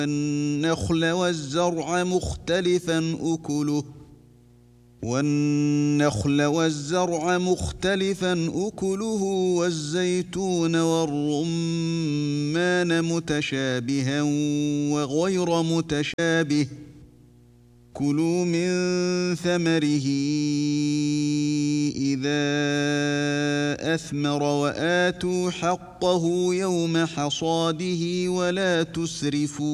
والنخل والزرع مختلفا أكله والزيتون والرمان متشابها وغير متشابه كلوا من ثمره إذا أثمر وآتوا حقه يوم حصاده ولا تسرفوا